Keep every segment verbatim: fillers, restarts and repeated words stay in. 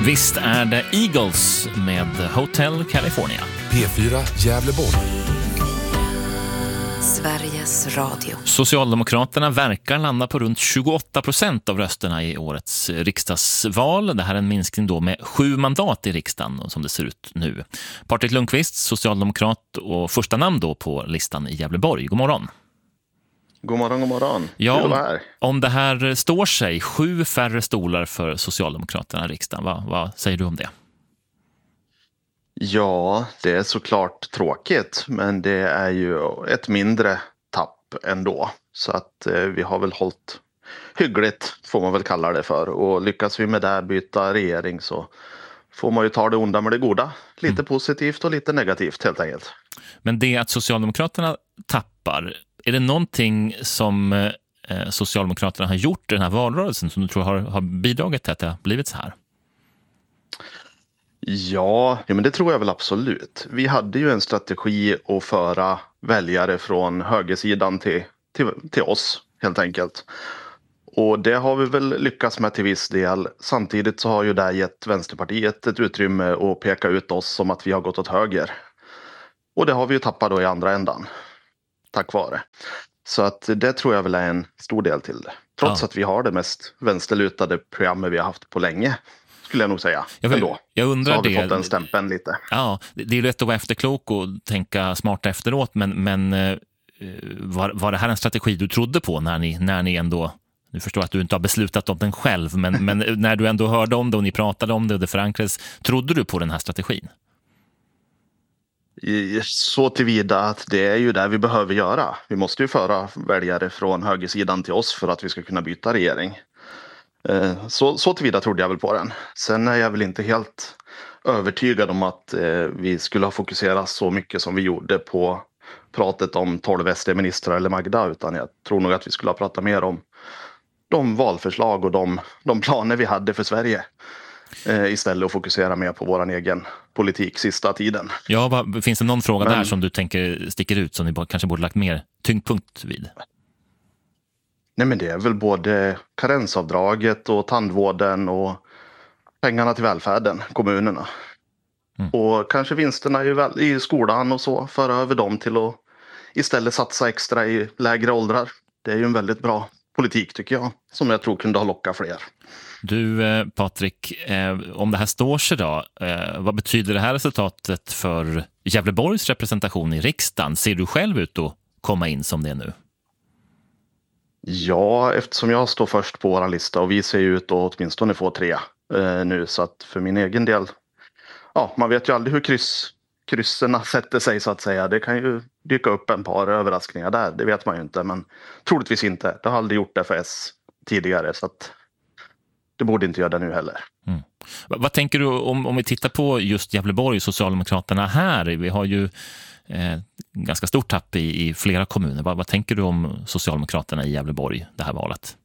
Visst är det Eagles med Hotel California. P fyra Gävleborg. Sveriges Radio. Socialdemokraterna verkar landa på runt tjugoåtta procent av rösterna i årets riksdagsval. Det här är en minskning då med sju mandat i riksdagen som det ser ut nu. Patrik Lundqvist, socialdemokrat och första namn då på listan i Gävleborg. God morgon. God morgon, god morgon. Ja, om, om det här står sig, sju färre stolar för Socialdemokraterna i riksdagen, vad, vad säger du om det? Ja, det är såklart tråkigt, men det är ju ett mindre tapp ändå. Så att eh, vi har väl hållit hyggligt, får man väl kalla det för. Och lyckas vi med det här byta regering så får man ju ta det onda med det goda. Lite mm. positivt och lite negativt helt enkelt. Men det att Socialdemokraterna tappar, är det någonting som eh, Socialdemokraterna har gjort i den här valrörelsen som du tror har, har bidragit till att det har blivit så här? Ja, ja, men det tror jag väl absolut. Vi hade ju en strategi att föra väljare från högersidan till, till, till oss helt enkelt. Och det har vi väl lyckats med till viss del. Samtidigt så har ju det gett Vänsterpartiet ett utrymme att peka ut oss som att vi har gått åt höger. Och det har vi ju tappat då i andra ändan. Tack vare. Så att det tror jag väl är en stor del till det. Trots ja. att vi har det mest vänsterlutade programmet vi har haft på länge. Skulle jag nog säga. Jag, ändå. jag undrar så har vi det. fått den stämpeln lite. Ja, det är lätt att vara efterklok och tänka smart efteråt. Men, men var, var det här en strategi du trodde på när ni, när ni ändå... Nu förstår jag att du inte har beslutat om den själv. Men, men när du ändå hörde om det och ni pratade om det och det förankrades. Trodde du på den här strategin? Så tillvida att det är ju det vi behöver göra. Vi måste ju föra väljare från högersidan till oss för att vi ska kunna byta regering. Så, så tillvida trodde jag väl på den. Sen är jag väl inte helt övertygad om att eh, vi skulle ha fokuserat så mycket som vi gjorde på pratet om tolv S D-ministrar eller Magda. Utan jag tror nog att vi skulle ha pratat mer om de valförslag och de, de planer vi hade för Sverige. Eh, istället att fokusera mer på vår egen politik sista tiden. Ja, vad, finns det någon fråga Men, där som du tänker sticker ut som ni bara, kanske borde lagt mer tyngdpunkt vid? Nej, men det är väl både karensavdraget och tandvården och pengarna till välfärden, kommunerna. Mm. Och kanske vinsterna i, väl, i skolan och så, föra över dem till att istället satsa extra i lägre åldrar. Det är ju en väldigt bra politik tycker jag, som jag tror kunde ha lockat fler. Du Patrik, eh, om det här står sig då, eh, vad betyder det här resultatet för Gävleborgs representation i riksdagen? Ser du själv ut att komma in som det är nu? Ja, eftersom jag står först på vår lista och vi ser ut att åtminstone få tre eh, nu. Så att för min egen del, ja, man vet ju aldrig hur kryss, krysserna sätter sig så att säga. Det kan ju dyka upp en par överraskningar där, det vet man ju inte. Men troligtvis inte, det har aldrig gjort det för S tidigare så att det borde inte göra det nu heller. Mm. Vad tänker du om, om vi tittar på just Gävleborg och Socialdemokraterna här? Vi har ju eh, ganska stort tapp i, i flera kommuner. Vad, vad tänker du om Socialdemokraterna i Gävleborg det här valet?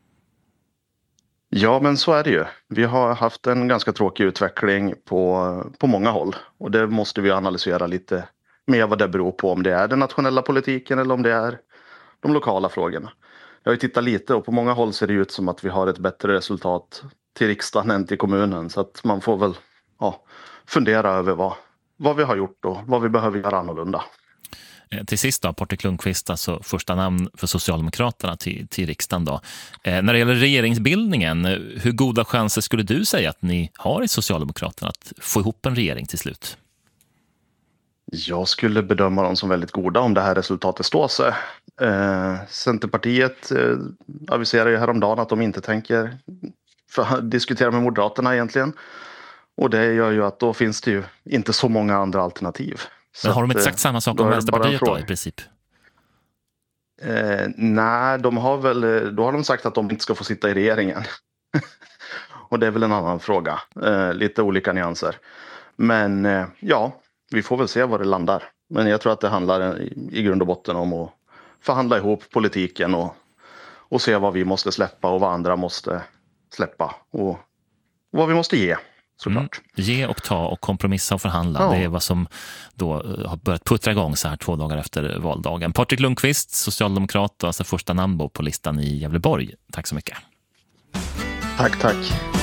Ja, men så är det ju. Vi har haft en ganska tråkig utveckling på, på många håll. Och det måste vi analysera lite mer vad det beror på. Om det är den nationella politiken eller om det är de lokala frågorna. Jag har ju tittat lite och på många håll ser det ut som att vi har ett bättre resultat till riksdagen än till kommunen. Så att man får väl ja, fundera över vad, vad vi har gjort och vad vi behöver göra annorlunda. Till sist då, Patrik Lundqvist, alltså första namn för Socialdemokraterna till, till riksdagen då. Eh, när det gäller regeringsbildningen, hur goda chanser skulle du säga att ni har i Socialdemokraterna att få ihop en regering till slut? Jag skulle bedöma dem som väldigt goda om det här resultatet står sig. Eh, Centerpartiet eh, aviserar ju häromdagen att de inte tänker för, diskutera med Moderaterna egentligen. Och det gör ju att då finns det ju inte så många andra alternativ. Men har de inte sagt samma sak om Vänsterpartiet då i princip? Eh, nej, de har väl, då har de sagt att de inte ska få sitta i regeringen. Och det är väl en annan fråga. Eh, lite olika nyanser. Men eh, ja, vi får väl se var det landar. Men jag tror att det handlar i, i grund och botten om att förhandla ihop politiken och, och se vad vi måste släppa och vad andra måste släppa. Och vad vi måste ge. Mm. Ge och ta och kompromissa och förhandla. Ja. Det är vad som då har börjat puttra igång så här två dagar efter valdagen. Patrik Lundqvist, socialdemokrat och alltså första namn på listan i Gävleborg. Tack så mycket. Tack, tack.